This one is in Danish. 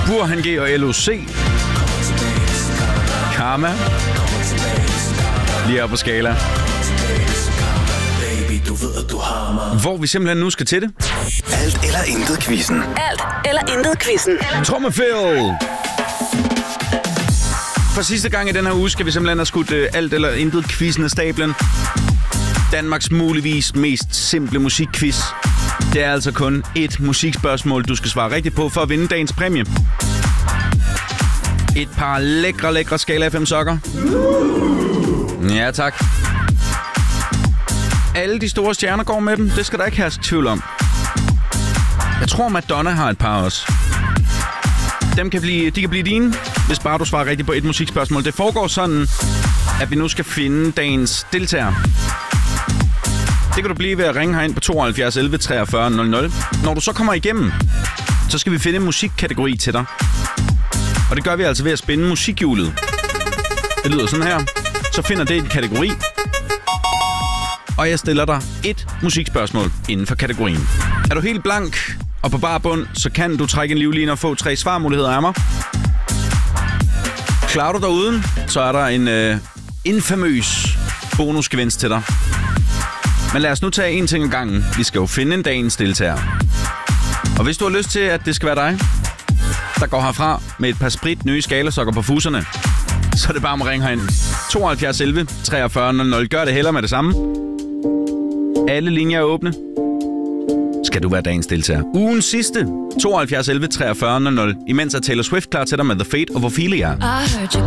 Burhan G og LOC. Karma. Lige op på skala. Hvor vi simpelthen nu skal til det. Alt eller intet quizzen. Alt eller intet quizzen. Trommefil! For sidste gang i den her uge skal vi simpelthen have skudt alt eller intet quizzen af stablen. Danmarks muligvis mest simple musikquiz. Det er altså kun et musikspørgsmål, du skal svare rigtigt på for at vinde dagens præmie. Et par lækre Skala FM sokker. Ja, tak. Alle de store stjerner går med dem. Det skal der ikke herske tvivl om. Jeg tror, Madonna har et par også. De kan blive dine, hvis bare du svarer rigtigt på et musikspørgsmål. Det foregår sådan, at vi nu skal finde dagens deltager. Det kan du blive ved at ringe herind på 72 11 43 00. Når du så kommer igennem, så skal vi finde en musikkategori til dig. Og det gør vi altså ved at spænde musikhjulet. Det lyder sådan her. Så finder det en kategori. Og jeg stiller dig et musikspørgsmål inden for kategorien. Er du helt blank og på bar bund, så kan du trække en livline og få 3 svarmuligheder af mig. Klarer du dig uden, så er der en infamøs bonusgevinst til dig. Men lad os nu tage en ting ad gangen. Vi skal jo finde en dagens deltager. Og hvis du har lyst til, at det skal være dig, der går herfra med et par sprit nye skalasokker på fuserne, så er det bare med at ringe herind. 72 11 43 00. Gør det heller med det samme. Alle linjer er åbne. Skal du være dagens deltager. Ugens sidste. 72 11 43 00. Imens er Taylor Swift klar til dig med The Fate of Ophelia. I heard you